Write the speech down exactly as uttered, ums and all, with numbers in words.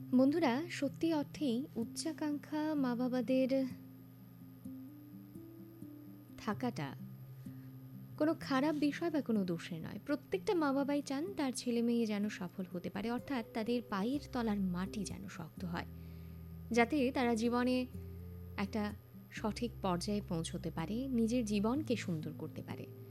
বন্ধুরা, সত্যি অর্থেই উচ্চাকাঙ্ক্ষা মা বাবাদের থাকাটা কোনো খারাপ বিষয় বা কোনো দোষের নয়। প্রত্যেকটা মা বাবাই চান তার ছেলে মেয়ে যেন সফল হতে পারে, অর্থাৎ তাদের পায়ের তলার মাটি যেন শক্ত হয়, যাতে তারা জীবনে একটা সঠিক পর্যায়ে পৌঁছতে পারে, নিজের জীবনকে সুন্দর করতে পারে।